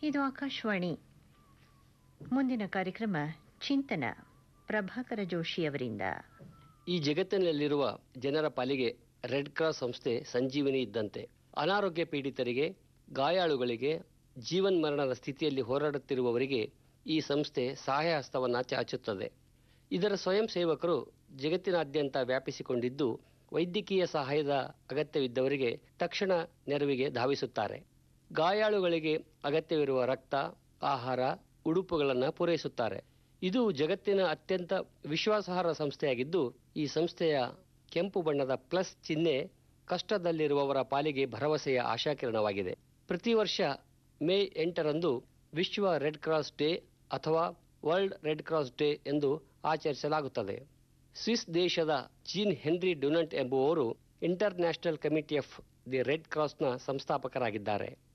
ಇದು ಆಕಾಶವಾಣಿ. ಮುಂದಿನ ಕಾರ್ಯಕ್ರಮ ಚಿಂತನ ಪ್ರಭಾಕರ ಜೋಶಿಯವರಿಂದ. ಈ ಜಗತ್ತಿನಲ್ಲಿರುವ ಜನರ ಪಾಲಿಗೆ ರೆಡ್ ಕ್ರಾಸ್ ಸಂಸ್ಥೆ ಸಂಜೀವಿನಿ ಇದ್ದಂತೆ. ಅನಾರೋಗ್ಯ ಪೀಡಿತರಿಗೆ, ಗಾಯಾಳುಗಳಿಗೆ, ಜೀವನ್ಮರಣದ ಸ್ಥಿತಿಯಲ್ಲಿ ಹೋರಾಡುತ್ತಿರುವವರಿಗೆ ಈ ಸಂಸ್ಥೆ ಸಹಾಯ ಹಸ್ತವನ್ನು ಚಾಚುತ್ತದೆ. ಇದರ ಸ್ವಯಂ ಸೇವಕರು ಜಗತ್ತಿನಾದ್ಯಂತ ವ್ಯಾಪಿಸಿಕೊಂಡಿದ್ದು, ವೈದ್ಯಕೀಯ ಸಹಾಯದ ಅಗತ್ಯವಿದ್ದವರಿಗೆ ತಕ್ಷಣ ನೆರವಿಗೆ ಧಾವಿಸುತ್ತಾರೆ. ಗಾಯಾಳುಗಳಿಗೆ ಅಗತ್ಯವಿರುವ ರಕ್ತ, ಆಹಾರ, ಉಡುಪುಗಳನ್ನು ಪೂರೈಸುತ್ತಾರೆ. ಇದು ಜಗತ್ತಿನ ಅತ್ಯಂತ ವಿಶ್ವಾಸಾರ್ಹ ಸಂಸ್ಥೆಯಾಗಿದ್ದು, ಈ ಸಂಸ್ಥೆಯ ಕೆಂಪು ಬಣ್ಣದ ಪ್ಲಸ್ ಚಿಹ್ನೆ ಕಷ್ಟದಲ್ಲಿರುವವರ ಪಾಲಿಗೆ ಭರವಸೆಯ ಆಶಾಕಿರಣವಾಗಿದೆ. ಪ್ರತಿ ವರ್ಷ ಮೇ 8ರಂದು ವಿಶ್ವ ರೆಡ್ ಕ್ರಾಸ್ ಡೇ ಅಥವಾ ವರ್ಲ್ಡ್ ರೆಡ್ ಕ್ರಾಸ್ ಡೇ ಎಂದು ಆಚರಿಸಲಾಗುತ್ತದೆ. ಸ್ವಿಸ್ ದೇಶದ ಜೀನ್ ಹೆನ್ರಿ ಡುನಂಟ್ ಎಂಬುವವರು inter national committee of the red ಕ್ರಾಸ್ನ ಸಂಸ್ಥಾಪಕರಾಗಿದ್ದಾರೆ.